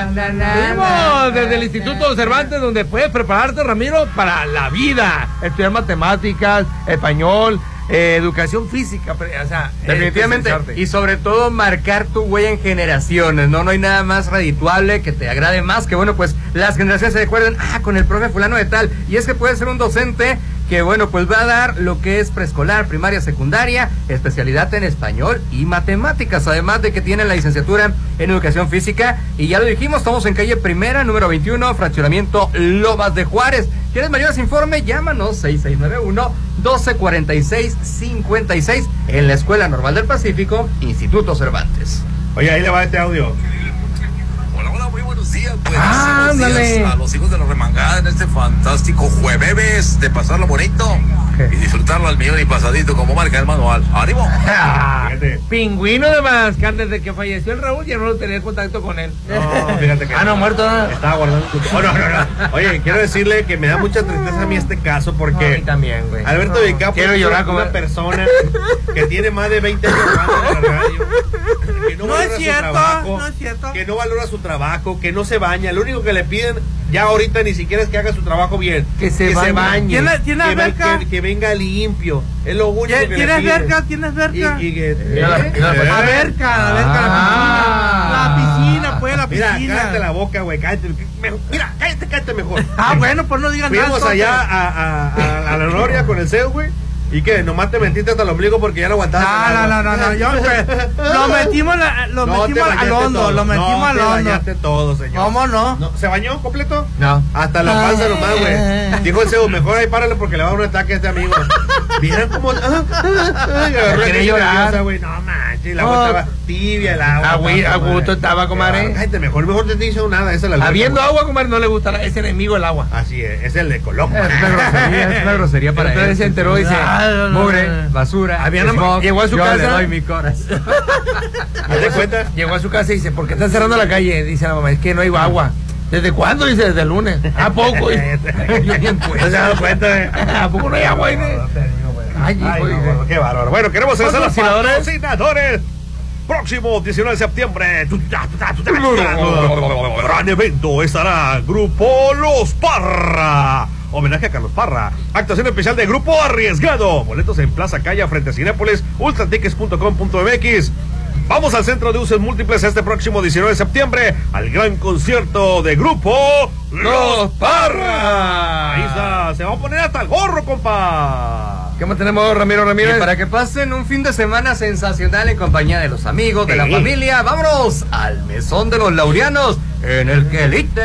Venimos desde el Instituto Cervantes, donde puedes prepararte, Ramiro, para la vida. Estudiar matemáticas, español, educación física, o sea, definitivamente, y sobre todo marcar tu huella en generaciones, ¿no? No hay nada más redituable que te agrade más que, bueno, pues las generaciones se recuerden, con el profe fulano de tal, y es que puede ser un docente que, bueno, pues va a dar lo que es preescolar, primaria, secundaria, especialidad en español y matemáticas, además de que tiene la licenciatura en educación física, y ya lo dijimos, estamos en calle Primera, número 21, fraccionamiento Lomas de Juárez. ¿Quieres mayores informes? Llámanos 6691-1246-56 en la Escuela Normal del Pacífico, Instituto Cervantes. Oye, ahí le va este audio. Hola, muy buenos días. Pues, ándale, a los hijos de la remangada en este fantástico jueves de pasarlo bonito y disfrutarlo al millón y pasadito como marca el manual. ¡Ánimo! Pingüino de Madagascar, desde que falleció el Raúl ya no tenía contacto con él. No, fíjate que no, muerto. Estaba guardando su... no. Oye, quiero decirle que me da mucha tristeza a mí este caso porque... a mí también, güey. Alberto Vicapo quiero llorar como una persona que tiene más de 20 años trabajando en la radio, que no valora su trabajo, no es cierto. que no valora su trabajo, que no se baña. Lo único que le piden ya ahorita ni siquiera es que haga su trabajo bien, que se bañe, ¿Tiene alberca? que venga limpio. Es lo único que le piden. ¿Tienes verga? Alberca, la piscina, pues, la piscina. Mira, cállate la boca, güey, cállate. Mira, cállate mejor. Bueno, pues no digan nada. Fuimos allá a la Noria con el CEO, güey. ¿Y qué? Nomás te metiste hasta el ombligo porque ya lo aguantabas. No. Yo, lo metimos al hondo. Lo metimos al hondo. Bañaste todo, señor. ¿Cómo no? ¿Se bañó completo? No. Hasta la panza nomás, güey. Dijo el CEO, mejor ahí párale porque le va a dar un ataque a este amigo. Vieron como... Quería llorar, güey. No manches, la agua estaba tibia, el agua. A gusto estaba, comadre. Cállate, mejor te te hizo nada. Esa es la habiendo agua, comadre, no le gusta. Es enemigo el agua. Así es el de Colombia. Es una grosería para él. Entonces se enteró y dice... Mugre, basura, smog, llegó a su casa, le doy mi corazón. ¿Te das cuenta? Llegó a su casa y dice, ¿por qué están cerrando la calle? Dice la mamá, es que no hay agua. ¿Desde cuándo? Dice, desde el lunes. ¿A poco? ¿No se ha dado cuenta? ¿A poco no hay agua? Ay, qué bárbaro. Bueno, queremos hacer los patrocinadores. Próximo 19 de septiembre. Gran evento estará Grupo Los Parra. Homenaje a Carlos Parra. Actuación especial de Grupo Arriesgado. Boletos en Plaza Calla frente a Cinépolis. ultratickets.com.mx. Vamos al Centro de Usos Múltiples este próximo 19 de septiembre al gran concierto de Grupo Los Parra. Ahí está, se va a poner hasta el gorro, compa. ¿Qué más tenemos, Ramiro Ramírez? Y para que pasen un fin de semana sensacional en compañía de los amigos, de la familia, vámonos al Mesón de los Laureanos, en el que Elite